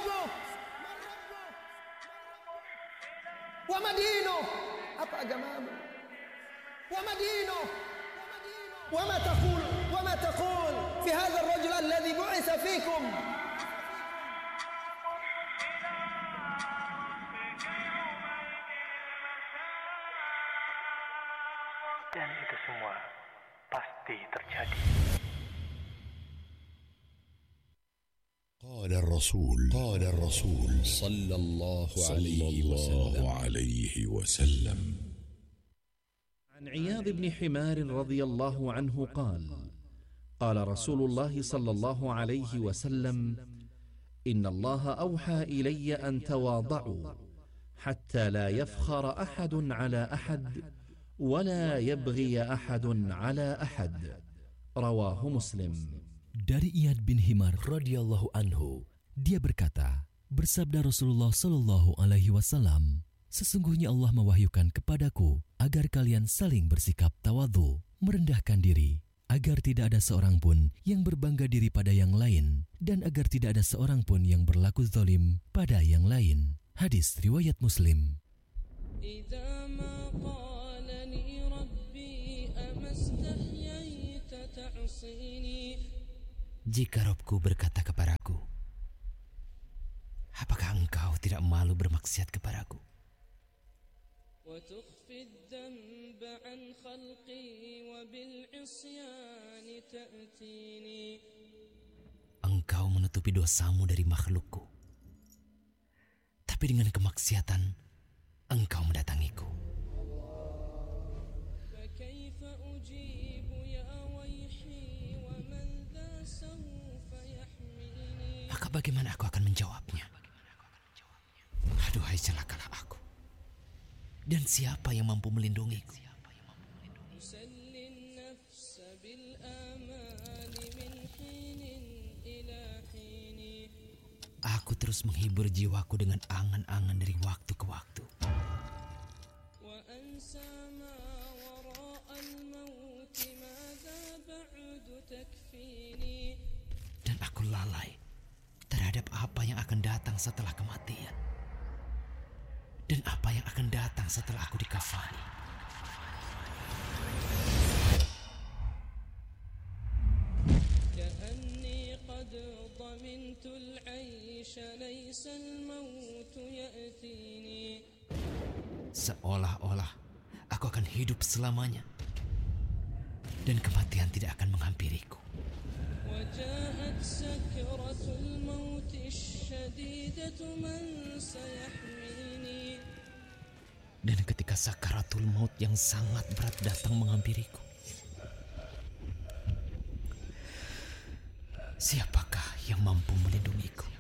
rabbuk? Wa ma dinuk? Apa agamamu? Wa ma dinuk? Wa ma taqul? Wa ma taqul fi hadha ar-rajul alladhi bu'itha fikum? Dan itu semua pasti terjadi. قال الرسول صلى الله عليه وسلم عن عياض بن حمار رضي الله عنه قال قال رسول الله صلى الله عليه وسلم إن الله أوحى إلي أن تواضعوا حتى لا يفخر أحد على أحد ولا يبغي أحد على أحد رواه مسلم. Dari Iyad bin Himar radhiyallahu anhu, dia berkata, bersabda Rasulullah sallallahu alaihi wasallam, sesungguhnya Allah mewahyukan kepadaku agar kalian saling bersikap tawadhu, merendahkan diri, agar tidak ada seorang pun yang berbangga diri pada yang lain, dan agar tidak ada seorang pun yang berlaku zalim pada yang lain. Hadis riwayat Muslim. Jika Robku berkata kepadaku, apakah engkau tidak malu bermaksiat kepadaku? Engkau menutupi dosamu dari makhlukku, tapi dengan kemaksiatan engkau mendatangiku. Maka bagaimana aku akan menjawabnya? Aduhai celakalah aku. Dan siapa yang mampu melindungiku? Aku terus menghibur jiwaku dengan angan-angan dari waktu ke waktu. Dan aku lalai terhadap apa yang akan datang setelah kematian, dan apa yang akan datang setelah aku dikafani. Seolah-olah aku akan hidup selamanya, dan kematian tidak akan menghampiriku. Dan ketika sakaratul maut yang sangat berat datang menghampiriku, siapakah yang mampu melindungiku?